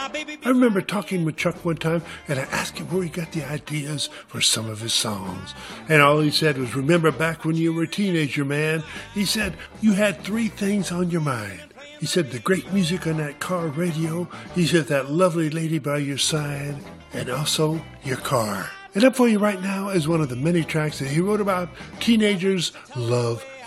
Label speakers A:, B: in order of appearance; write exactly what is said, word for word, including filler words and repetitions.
A: I remember talking with Chuck one time, and I asked him where he got the ideas for some of his songs. And all he said was, remember back when you were a teenager, man? He said, you had three things on your mind. He said, the great music on that car radio. He said, that lovely lady by your side. And also, your car. And up for you right now is one of the many tracks that he wrote about teenagers' love